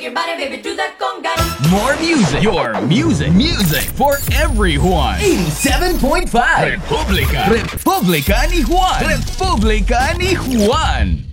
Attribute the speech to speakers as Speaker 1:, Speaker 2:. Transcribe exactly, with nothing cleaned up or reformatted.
Speaker 1: your body, baby, do that conga.
Speaker 2: More music. Your music. Music for everyone.
Speaker 3: eighty-seven point five.
Speaker 2: Republica. Republica ni Juan. Republica ni Juan.